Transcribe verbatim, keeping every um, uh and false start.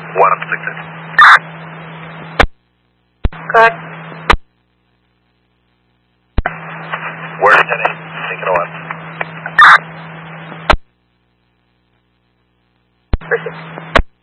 One up six six. Correct. Word ten eight. Taking a left. Perfect.